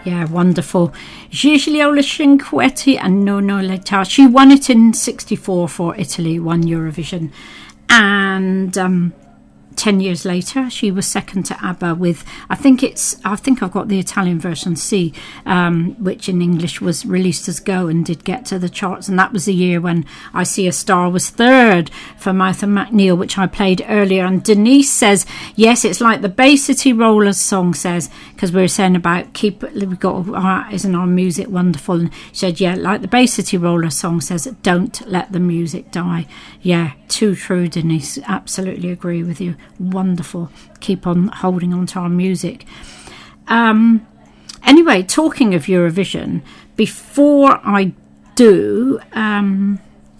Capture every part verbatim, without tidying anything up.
Yeah, wonderful. Gigliola Cinquetti and Nono L'Età. She won it in sixty-four for Italy, won Eurovision. And um, ten years later, she was second to ABBA with, I think it's, I think I've got the Italian version C, um, which in English was released as Go and did get to the charts. And that was the year when I See a Star was third for Martha McNeil, which I played earlier. And Denise says, yes, it's like the Bay City Rollers song says, because we were saying about keep, we've got, uh, isn't our music wonderful? And she said, yeah, like the Bay City Rollers song says, don't let the music die. Yeah, too true, Denise. Absolutely agree with you. Wonderful. Keep on holding on to our music. Um, anyway, talking of Eurovision, before I do, um,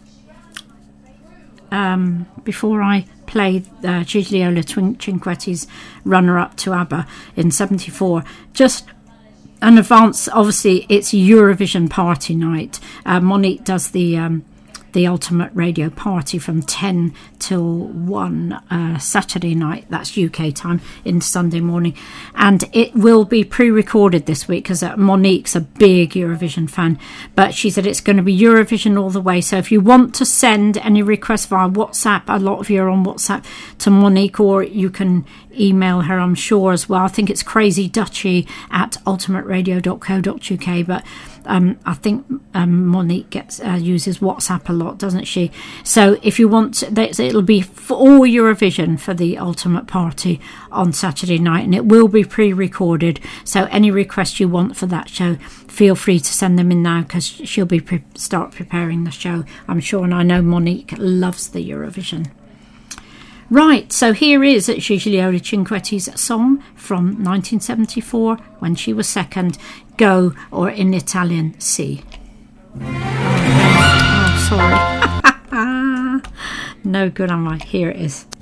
um, before I play uh, Gigliola Cinquetti's runner-up to ABBA in seventy-four, just an advance, obviously it's Eurovision party night. Uh, Monique does the... Um, the Ultimate Radio Party from ten till one uh, Saturday night, that's U K time, in Sunday morning, and it will be pre-recorded this week because uh, Monique's a big Eurovision fan, but she said it's going to be Eurovision all the way. So if you want to send any requests via WhatsApp, a lot of you are on WhatsApp, to Monique, or you can email her, I'm sure, as well. I think it's crazyduchy at ultimate radio dot co dot uk, but um, I think um, Monique gets uh, uses WhatsApp a lot, doesn't she? So if you want to, it'll be for all Eurovision for the Ultimate Party on Saturday night, and it will be pre-recorded. So any requests you want for that show, feel free to send them in now, because she'll be pre- start preparing the show, I'm sure, and I know Monique loves the Eurovision. Right, so here is Gigliola Cinquetti's song from nineteen seventy-four, when she was second, Go, or in Italian, Si. Oh, sorry. No good, am I? Here it is.